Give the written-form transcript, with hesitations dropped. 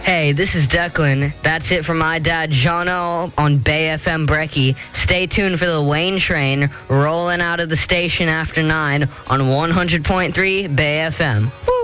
Hey, this is Declan. That's it from my dad, Jono, on Bay FM Brecky. Stay tuned for the Wayne train rolling out of the station after 9 on 100.3 Bay FM. Woo!